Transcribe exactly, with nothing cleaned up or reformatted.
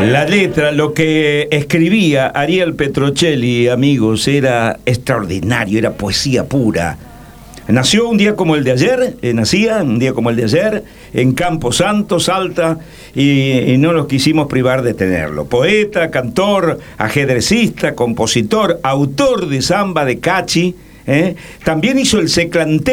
La letra, lo que escribía Ariel Petrocelli, amigos, era extraordinario, era poesía pura. Nació un día como el de ayer, eh, nacía un día como el de ayer, en Campo Santo, Salta, y, y no nos quisimos privar de tenerlo. Poeta, cantor, ajedrecista, compositor, autor de samba de cachi, ¿eh? También hizo el seclantero